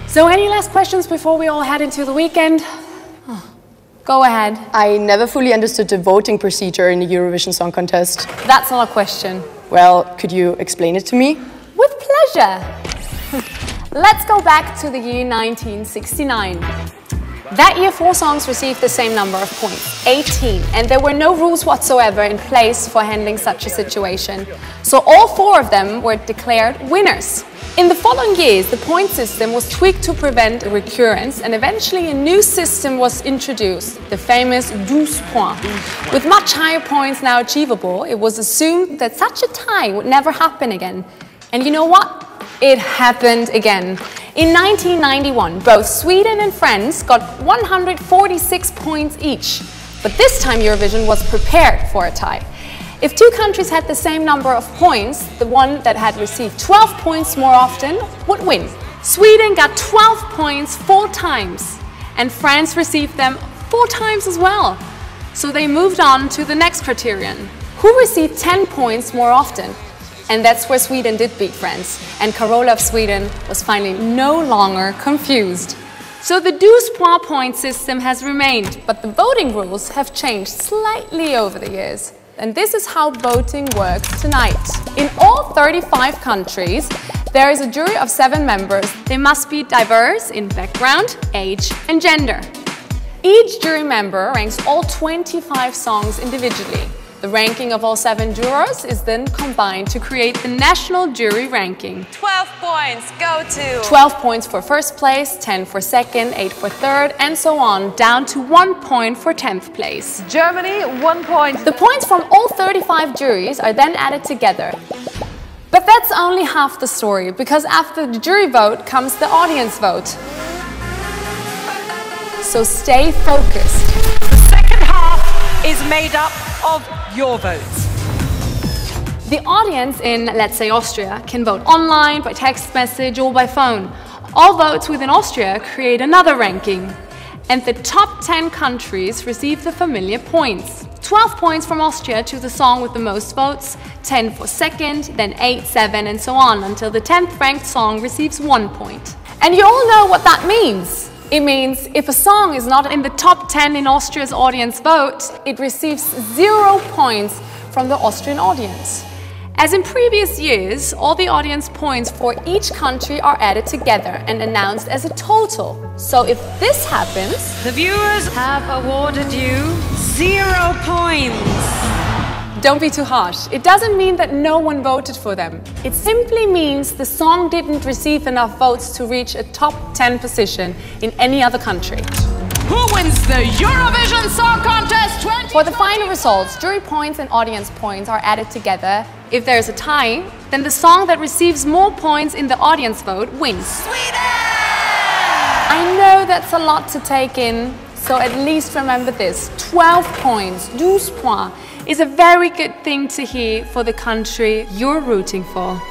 So any last questions before we all head into the weekend? Go ahead. I never fully understood the voting procedure in the Eurovision Song Contest. That's not a question. Well, could you explain it to me? With pleasure. Let's go back to the year 1969. That year, 4 songs received the same number of points, 18, and there were no rules whatsoever in place for handling such a situation. So all 4 of them were declared winners. In the following years, the point system was tweaked to prevent a recurrence, and eventually a new system was introduced, the famous 12 points. With much higher points now achievable, it was assumed that such a tie would never happen again. And you know what? It happened again. In 1991, both Sweden and France got 146 points each. But this time Eurovision was prepared for a tie. If 2 countries had the same number of points, the one that had received 12 points more often would win. Sweden got 12 points 4 times, and France received them 4 times as well. So they moved on to the next criterion. Who received 10 points more often? And that's where Sweden did beat France, and Carola of Sweden was finally no longer confused. So the 12 point system has remained, but the voting rules have changed slightly over the years. And this is how voting works tonight. In all 35 countries, there is a jury of 7 members. They must be diverse in background, age, and gender. Each jury member ranks all 25 songs individually. The ranking of all 7 jurors is then combined to create the national jury ranking. 12 points go to... 12 points for first place, 10 for second, 8 for third, and so on, down to 1 point for 10th place. Germany, 1 point. The points from all 35 juries are then added together. But that's only half the story, because after the jury vote comes the audience vote. So stay focused. The second half is made up of your votes. The audience in, let's say, Austria can vote online, by text message, or by phone. All votes within Austria create another ranking. And the top 10 countries receive the familiar points. 12 points from Austria to the song with the most votes, 10 for second, then 8, 7, and so on, until the 10th ranked song receives 1 point. And you all know what that means. It means if a song is not in the top 10 in Austria's audience vote, it receives 0 points from the Austrian audience. As in previous years, all the audience points for each country are added together and announced as a total. So if this happens, the viewers have awarded you 0 points. Don't be too harsh. It doesn't mean that no one voted for them. It simply means the song didn't receive enough votes to reach a top 10 position in any other country. Who wins the Eurovision Song Contest 2020? For the final results, jury points and audience points are added together. If there's a tie, then the song that receives more points in the audience vote wins. Sweden! I know that's a lot to take in, so at least remember this. 12 points, 12 points, is a very good thing to hear for the country you're rooting for.